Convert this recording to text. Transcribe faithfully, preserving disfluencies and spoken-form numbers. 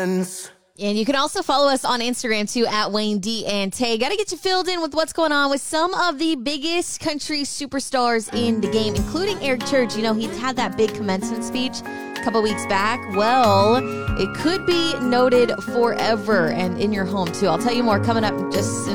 friends. And you can also follow us on Instagram, too, at Wayne D and Tay. Got to get you filled in with what's going on with some of the biggest country superstars in the game, including Eric Church. You know, he had that big commencement speech a couple weeks back. Well, it could be noted forever and in your home, too. I'll tell you more coming up just soon.